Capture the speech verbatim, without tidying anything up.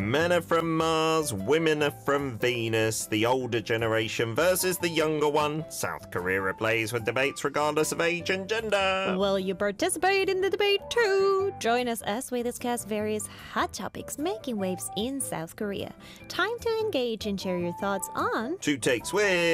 Men are from Mars, women are from Venus, the older generation versus the younger one. South Korea replays with debates regardless of age and gender. Will you participate in the debate too? Join us as we discuss various hot topics making waves in South Korea. Time to engage and share your thoughts on Two takes with